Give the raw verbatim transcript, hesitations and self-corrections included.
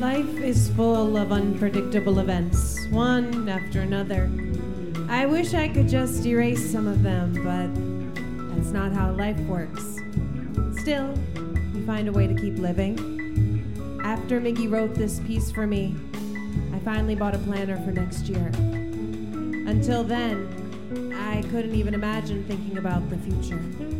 Life is full of unpredictable events, one after another. I wish I could just erase some of them, but that's not how life works. Still, we find a way to keep living. After Miggy wrote this piece for me, I finally bought a planner for next year. Until then, I couldn't even imagine thinking about the future.